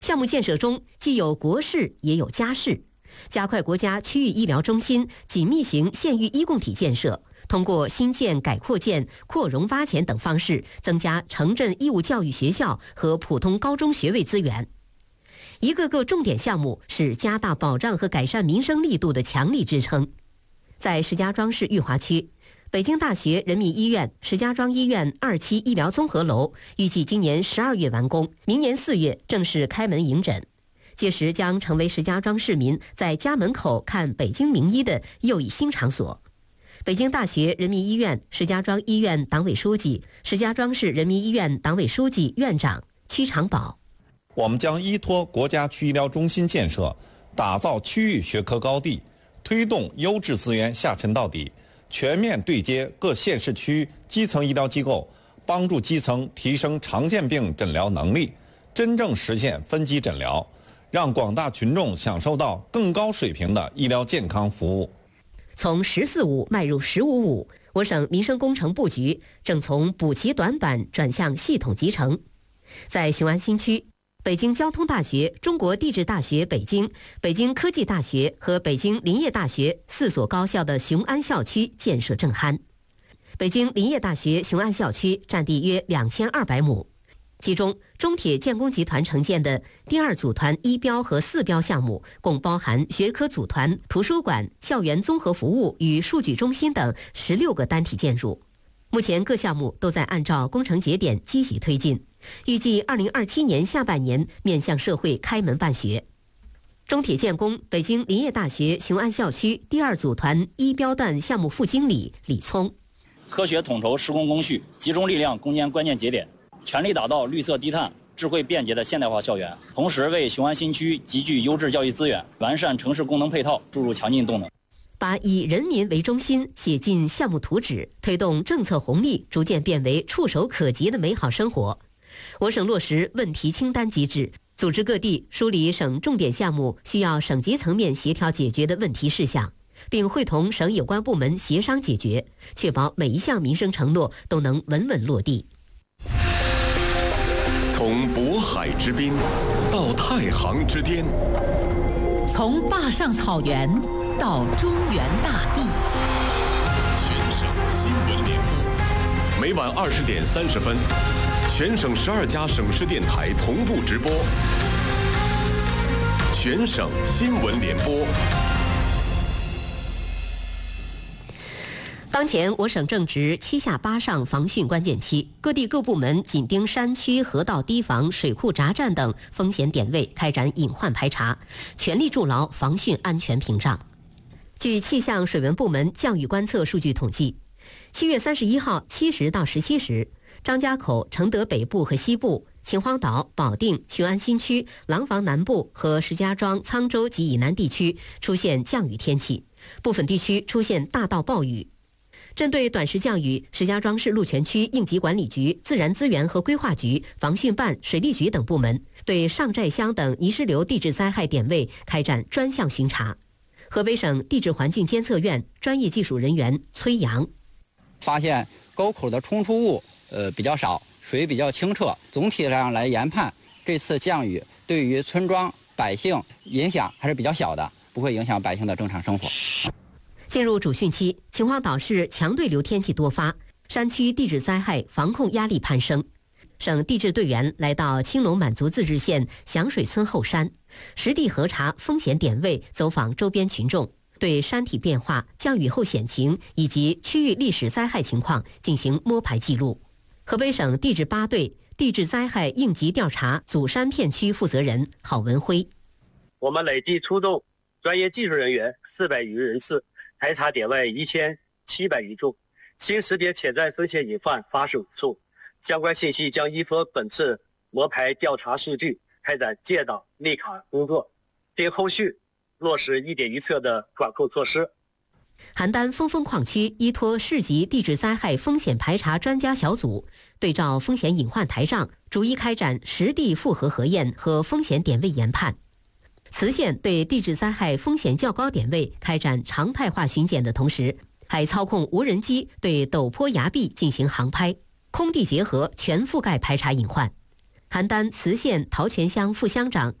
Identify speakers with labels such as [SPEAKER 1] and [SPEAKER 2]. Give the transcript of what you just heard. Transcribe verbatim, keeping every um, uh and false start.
[SPEAKER 1] 项目建设中既有国事也有家事，加快国家区域医疗中心紧密型县域医共体建设，通过新建、改扩建、扩容挖潜等方式，增加城镇义务教育学校和普通高中学位资源。一个个重点项目是加大保障和改善民生力度的强力支撑。在石家庄市裕华区，北京大学人民医院石家庄医院二期医疗综合楼预计今年十二月完工，明年四月正式开门迎诊。届时将成为石家庄市民在家门口看北京名医的又一新场所。北京大学人民医院石家庄医院党委书记、石家庄市人民医院党委书记、院长屈长宝：
[SPEAKER 2] 我们将依托国家区医疗中心建设，打造区域学科高地，推动优质资源下沉到底，全面对接各县市区基层医疗机构，帮助基层提升常见病诊疗能力，真正实现分级诊疗，让广大群众享受到更高水平的医疗健康服务。
[SPEAKER 1] 从“十四五”迈入“十五五”，我省民生工程布局正从补齐短板转向系统集成。在雄安新区，北京交通大学、中国地质大学北京、北京科技大学和北京林业大学四所高校的雄安校区建设正酣。北京林业大学雄安校区占地约两千二百亩，其中中铁建工集团承建的第二组团一标和四标项目，共包含学科组团、图书馆、校园综合服务与数据中心等十六个单体建筑。目前各项目都在按照工程节点积极推进，预计二零二七年下半年面向社会开门办学。中铁建工北京林业大学雄安校区第二组团一标段项目副经理李聪：
[SPEAKER 3] 科学统筹施工工序，集中力量攻坚关键节点，全力打造绿色低碳、智慧便捷的现代化校园，同时为雄安新区集聚优质教育资源，完善城市功能配套注入强劲动能。
[SPEAKER 1] 把以人民为中心写进项目图纸，推动政策红利逐渐变为触手可及的美好生活。我省落实问题清单机制，组织各地梳理省重点项目需要省级层面协调解决的问题事项，并会同省有关部门协商解决，确保每一项民生承诺都能稳稳落地。
[SPEAKER 4] 从渤海之滨到太行之巅，
[SPEAKER 5] 从坝上草原到中原大地，
[SPEAKER 4] 全省新闻联播，每晚二十点三十分，全省十二家省市电台同步直播。全省新闻联播。
[SPEAKER 1] 当前我省正值七下八上防汛关键期，各地各部门紧盯山区、河道堤防、水库闸站等风险点位开展隐患排查，全力筑牢防汛安全屏障。据气象水文部门降雨观测数据统计，七月三十一号七时到十七时，张家口、承德北部和西部、秦皇岛、保定、雄安新区、廊坊南部和石家庄、沧州及以南地区出现降雨天气，部分地区出现大到暴雨。针对短时降雨，石家庄市鹿泉区应急管理局、自然资源和规划局、防汛办、水利局等部门对上寨乡等泥石流地质灾害点位开展专项巡查。河北省地质环境监测院专业技术人员崔阳：
[SPEAKER 6] 发现沟口的冲出物呃比较少，水比较清澈，总体上来研判，这次降雨对于村庄百姓影响还是比较小的，不会影响百姓的正常生活。
[SPEAKER 1] 进入主汛期，秦皇岛市强对流天气多发，山区地质灾害防控压力攀升。省地质队员来到青龙满族自治县响水村后山，实地核查风险点位，走访周边群众，对山体变化、降雨后险情以及区域历史灾害情况进行摸排记录。河北省地质八队地质灾害应急调查祖山片区负责人郝文辉：
[SPEAKER 7] 我们累计出动专业技术人员四百余人次，排查点位一千七百余处，经识别潜在风险隐患八十五处，相关信息将依托本次摸排调查数据开展建档立卡工作，并后续落实一点一测的管控措施。
[SPEAKER 1] 邯郸峰峰矿区依托市级地质灾害风险排查专家小组，对照风险隐患台账，逐一开展实地复核核验和风险点位研判。磁县对地质灾害风险较高点位开展常态化巡检的同时，还操控无人机对陡坡崖壁进行航拍，空地结合全覆盖排查隐患。 邯郸磁县陶泉乡副乡长